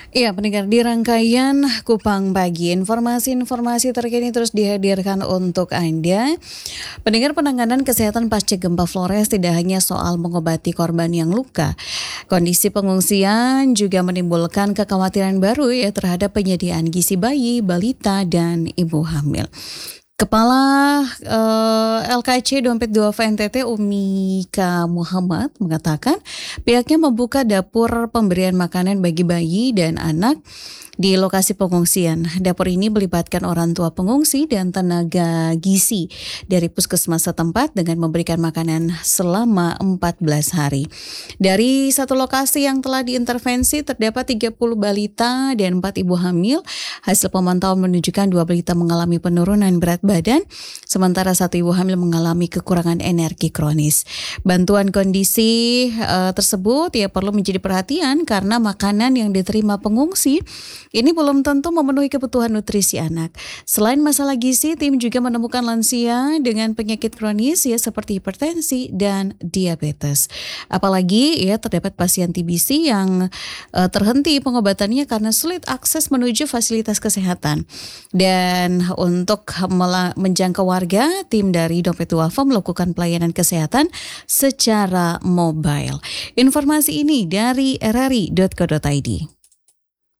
Iya, pendengar di rangkaian Kupang Pagi, informasi-informasi terkini terus dihadirkan untuk Anda. Pendengar, penanganan kesehatan pasca gempa Flores tidak hanya soal mengobati korban yang luka. Kondisi pengungsian juga menimbulkan kekhawatiran baru ya terhadap penyediaan gizi bayi, balita, dan ibu hamil. Kepala LKC Dompet Duafa NTT Umika Muhammad mengatakan pihaknya membuka dapur pemberian makanan bagi bayi dan anak di lokasi pengungsian. Dapur ini melibatkan orang tua pengungsi dan tenaga gizi dari puskesmas setempat dengan memberikan makanan selama 14 hari. Dari satu lokasi yang telah diintervensi terdapat 30 balita dan 4 ibu hamil. Hasil pemantauan menunjukkan 2 balita mengalami penurunan berat badan, sementara 1 ibu hamil mengalami kekurangan energi kronis. Bantuan kondisi tersebut ya perlu menjadi perhatian karena makanan yang diterima pengungsi ini belum tentu memenuhi kebutuhan nutrisi anak. Selain masalah gizi, tim juga menemukan lansia dengan penyakit kronis ya seperti hipertensi dan diabetes. Apalagi ya terdapat pasien TBC yang terhenti pengobatannya karena sulit akses menuju fasilitas kesehatan. Dan untuk menjangkau warga, tim dari Dompet Duafa melakukan pelayanan kesehatan secara mobile. Informasi ini dari rri.co.id.